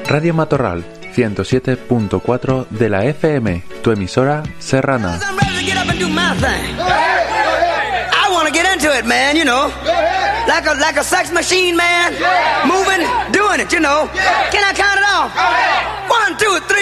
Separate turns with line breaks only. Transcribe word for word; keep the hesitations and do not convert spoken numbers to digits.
Radio Matorral, ciento siete punto cuatro de la F M, tu emisora serrana.
I want to get into it, man, you know. Like a, like a sex machine, man. Moving, doing it, you know. Can I count it off? One, two, three.